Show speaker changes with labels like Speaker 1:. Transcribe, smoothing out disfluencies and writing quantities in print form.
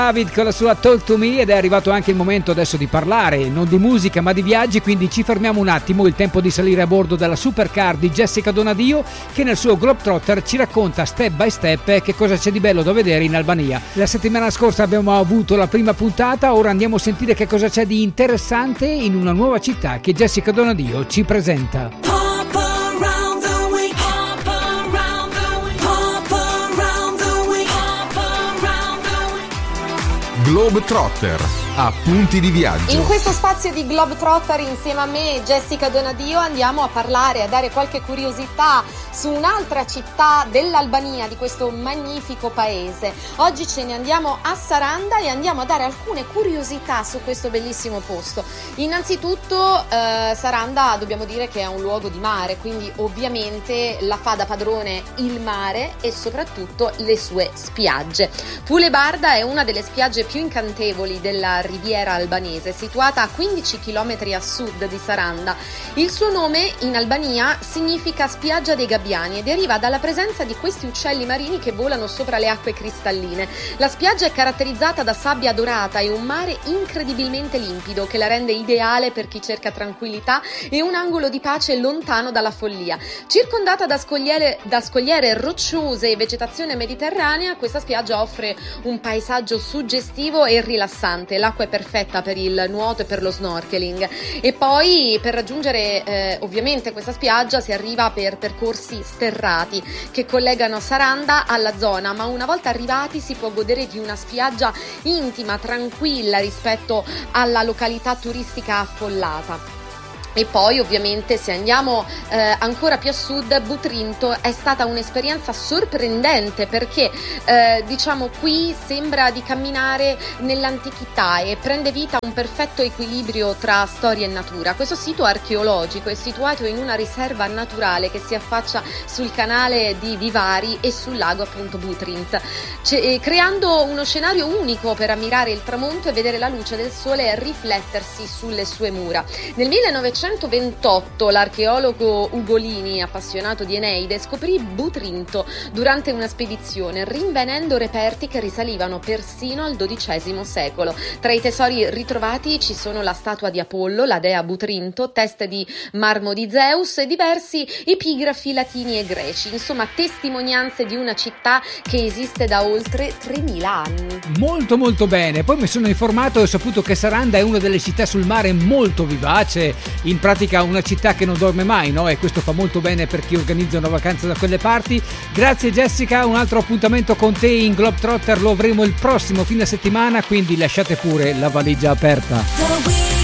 Speaker 1: David con la sua Talk to Me, ed è arrivato anche il momento adesso di parlare non di musica ma di viaggi, quindi ci fermiamo un attimo, il tempo di salire a bordo della supercar di Jessica Donadio, che nel suo Globetrotter ci racconta step by step che cosa c'è di bello da vedere in Albania. La settimana scorsa abbiamo avuto la prima puntata, ora andiamo a sentire che cosa c'è di interessante in una nuova città che Jessica Donadio ci presenta.
Speaker 2: Globetrotter, appunti di viaggio.
Speaker 3: In questo spazio di Globetrotter insieme a me, Jessica Donadio, andiamo a parlare, a dare qualche curiosità su un'altra città dell'Albania, di questo magnifico paese. Oggi ce ne andiamo a Saranda e andiamo a dare alcune curiosità su questo bellissimo posto. Innanzitutto Saranda dobbiamo dire che è un luogo di mare, quindi ovviamente la fa da padrone il mare e soprattutto le sue spiagge. Pulebarda è una delle spiagge più incantevoli della riviera albanese, situata a 15 km a sud di Saranda. Il suo nome in Albania significa spiaggia dei gabbiani e deriva dalla presenza di questi uccelli marini che volano sopra le acque cristalline. La spiaggia è caratterizzata da sabbia dorata e un mare incredibilmente limpido che la rende ideale per chi cerca tranquillità e un angolo di pace lontano dalla follia. Circondata da scogliere rocciose e vegetazione mediterranea, questa spiaggia offre un paesaggio suggestivo e rilassante. L'acqua è perfetta per il nuoto e per lo snorkeling, e poi per raggiungere ovviamente questa spiaggia si arriva per percorsi sterrati che collegano Saranda alla zona, ma una volta arrivati si può godere di una spiaggia intima, tranquilla rispetto alla località turistica affollata. E poi ovviamente se andiamo ancora più a sud, Butrinto è stata un'esperienza sorprendente perché diciamo qui sembra di camminare nell'antichità e prende vita un perfetto equilibrio tra storia e natura. Questo sito archeologico è situato in una riserva naturale che si affaccia sul canale di Vivari e sul lago appunto Butrint, creando uno scenario unico per ammirare il tramonto e vedere la luce del sole riflettersi sulle sue mura. Nel 1928 l'archeologo Ugolini, appassionato di Eneide, scoprì Butrinto durante una spedizione, rinvenendo reperti che risalivano persino al XII secolo. Tra i tesori ritrovati ci sono la statua di Apollo, la dea Butrinto, teste di marmo di Zeus e diversi epigrafi latini e greci, insomma testimonianze di una città che esiste da oltre 3000 anni.
Speaker 1: Molto molto bene, poi mi sono informato e ho saputo che Saranda è una delle città sul mare molto vivace, in pratica una città che non dorme mai, no? E questo fa molto bene per chi organizza una vacanza da quelle parti. Grazie Jessica, un altro appuntamento con te in Globetrotter lo avremo il prossimo fine settimana, quindi lasciate pure la valigia aperta.